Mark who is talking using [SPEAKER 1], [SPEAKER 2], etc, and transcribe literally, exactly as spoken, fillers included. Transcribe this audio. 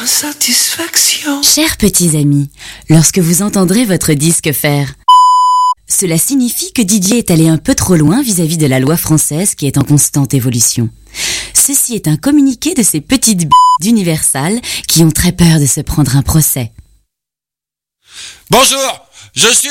[SPEAKER 1] Insatisfaction.
[SPEAKER 2] Chers petits amis, lorsque vous entendrez votre disque faire, cela signifie que Didier est allé un peu trop loin vis-à-vis de la loi française qui est en constante évolution. Ceci est un communiqué de ces petites b*** d'Universal qui ont très peur de se prendre un procès.
[SPEAKER 3] Bonjour, je suis